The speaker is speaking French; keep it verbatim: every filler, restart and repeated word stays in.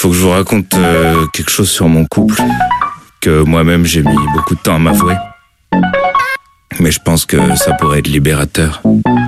faut que je vous raconte euh, quelque chose sur mon couple, que moi-même j'ai mis beaucoup de temps à m'avouer. Mais je pense que ça pourrait être libérateur.